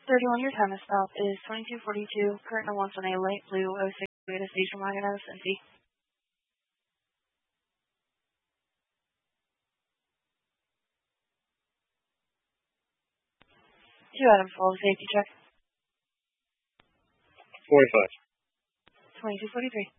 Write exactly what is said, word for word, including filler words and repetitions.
thirty-one, your time to stop is twenty-two forty-two. Current wants on a light blue oh six Toyota station wagon out of Cincy. Two items for the safety check. forty-five. twenty-two forty-three.